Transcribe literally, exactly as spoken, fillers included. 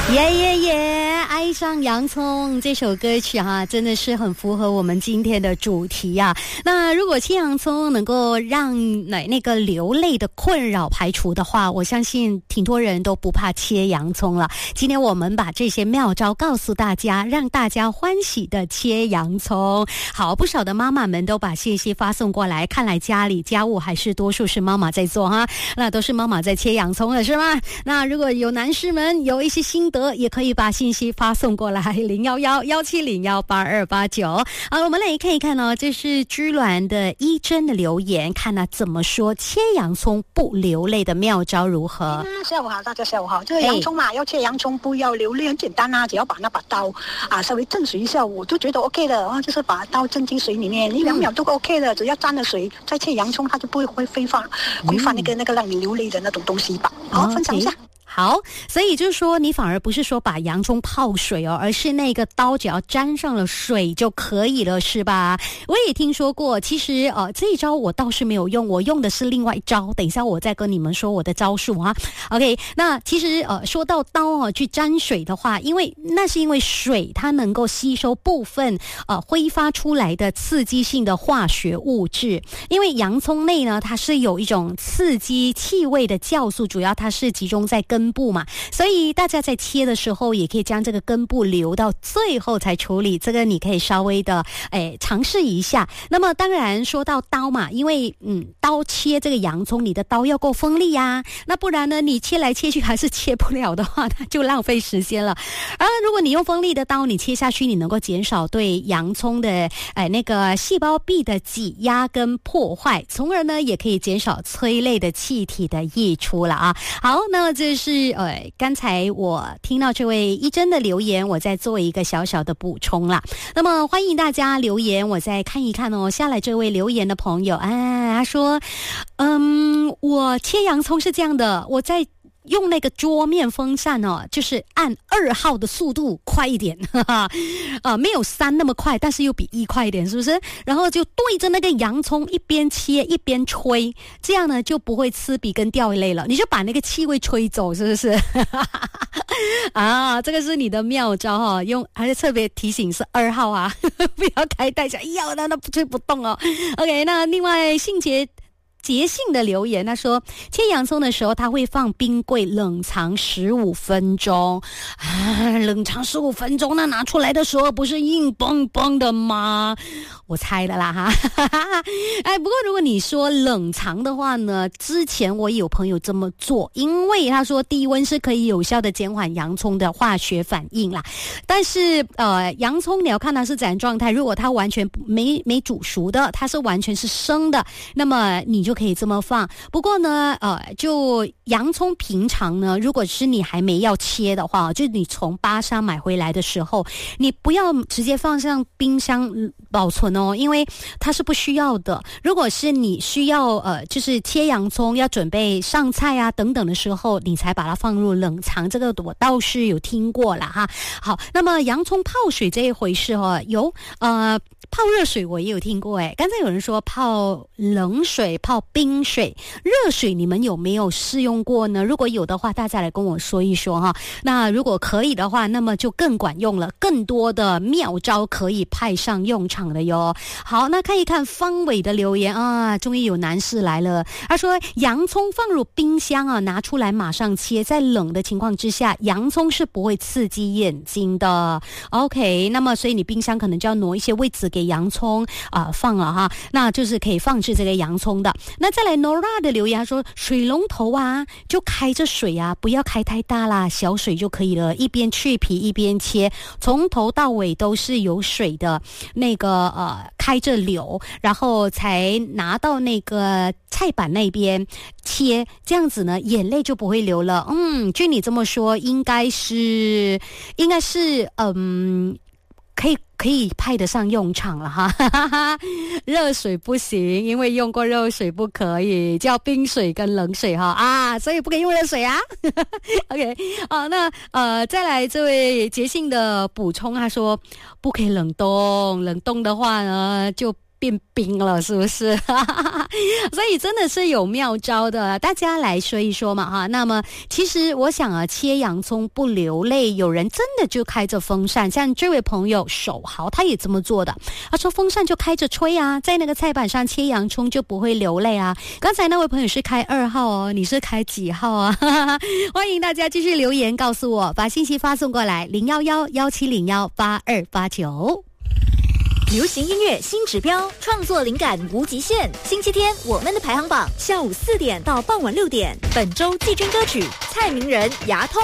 耶耶耶！爱上洋葱这首歌曲哈、啊，真的是很符合我们今天的主题啊。那如果切洋葱能够让那那个流泪的困扰排除的话，我相信挺多人都不怕切洋葱了。今天我们把这些妙招告诉大家，让大家欢喜的切洋葱。好，不少的妈妈们都把信息发送过来，看来家里家务还是多数是妈妈在做哈，那都是妈妈在切洋葱了是吗？那如果有男士们有一些心得，也可以把信息发送过来零一一一七零一八二八九。好，我们来看一看呢、哦，这是居鸾的一真的留言，看他怎么说切洋葱不流泪的妙招如何。 嗯，下午好，大家下午好。这个洋葱嘛，要切洋葱不要流泪，很简单啊，只要把那把刀啊稍微震水一下，我就觉得 OK 的啊，就是把刀震进水里面一两秒都 OK 的，只要沾了水再切洋葱，它就不会会挥发挥发那个那个让你流泪的那种东西吧。好，分享一下。 好，所以就是说你反而不是说把洋葱泡水哦，而是那个刀只要沾上了水就可以了，是吧？我也听说过，其实呃这一招我倒是没有用，我用的是另外一招，等一下我再跟你们说我的招数哈。OK， 那其实呃说到刀哦去沾水的话，因为那是因为水它能够吸收部分呃挥发出来的刺激性的化学物质，因为洋葱内呢它是有一种刺激气味的酵素，主要它是集中在根部嘛，所以大家在切的时候也可以将这个根部留到最后才处理，这个你可以稍微的诶尝试一下。那么当然说到刀嘛，因为嗯刀切这个洋葱，你的刀要够锋利呀、啊，那不然呢你切来切去还是切不了的话，那就浪费时间了。而如果你用锋利的刀，你切下去，你能够减少对洋葱的诶那个细胞壁的挤压跟破坏，从而呢也可以减少催泪的气体的溢出了啊。好，那这是是呃，刚才我听到这位一真的留言，我再做一个小小的补充啦。那么欢迎大家留言，我再看一看哦。下来这位留言的朋友，啊，他说，嗯，我切洋葱是这样的，我在用那个桌面风扇哦，就是按二号的速度快一点，哈哈，呃，没有三那么快，但是又比一快一点，是不是？然后就对着那个洋葱一边切一边吹，这样呢就不会刺鼻跟掉泪了，你就把那个气味吹走，是不是？啊，这个是你的妙招哈、哦，用还是特别提醒是二号啊，不要开代价，哎呀，那那不吹不动哦。OK， 那另外信杰节性的留言，他说切洋葱的时候他会放冰柜冷藏十五分钟啊，冷藏十五分钟，那拿出来的时候不是硬邦邦的吗？我猜的啦哈，哎，不过如果你说冷藏的话呢，之前我有朋友这么做，因为他说低温是可以有效的减缓洋葱的化学反应啦。但是呃，洋葱你要看它是怎样状态，如果它完全没没煮熟的，它是完全是生的，那么你就可以这么放。不过呢，呃，就洋葱平常呢，如果是你还没要切的话，就你从巴沙买回来的时候，你不要直接放上冰箱保存哦，因为它是不需要的。如果是你需要呃，就是切洋葱要准备上菜啊等等的时候，你才把它放入冷藏，这个我倒是有听过啦哈。好，那么洋葱泡水这一回事哦，有呃泡热水我也有听过诶，刚才有人说泡冷水、泡冰水、热水，你们有没有试用过呢？如果有的话，大家来跟我说一说哈。那如果可以的话，那么就更管用了，更多的妙招可以派上用场了哟。好，那看一看方伟的留言啊，终于有男士来了。他说洋葱放入冰箱啊，拿出来马上切，在冷的情况之下，洋葱是不会刺激眼睛的。OK， 那么所以你冰箱可能就要挪一些位置给洋葱啊、呃、放了哈，那就是可以放置这个洋葱的。那再来 Nora 的留言说，水龙头啊就开着水啊，不要开太大啦，小水就可以了，一边去皮一边切，从头到尾都是有水的那个呃开着流，然后才拿到那个菜板那边切，这样子呢眼泪就不会流了。嗯，据你这么说，应该是应该是嗯可以可以派得上用场了哈，热水不行，因为用过热水不可以，叫冰水跟冷水哈啊，所以不可以用热水啊。OK， 啊，那呃再来这位捷信的补充，他说不可以冷冻，冷冻的话呢就变冰了，是不是？所以真的是有妙招的，大家来说一说嘛哈。那么其实我想啊，切洋葱不流泪，有人真的就开着风扇，像这位朋友守豪他也这么做的，他说风扇就开着吹啊，在那个菜板上切洋葱就不会流泪啊。刚才那位朋友是开二号哦，你是开几号啊？欢迎大家继续留言告诉我，把信息发送过来零幺幺幺七零幺八二八九。 流行音乐新指标，创作灵感无极限。星期天我们的排行榜，下午四点到傍晚六点。本周季军歌曲蔡明仁牙痛。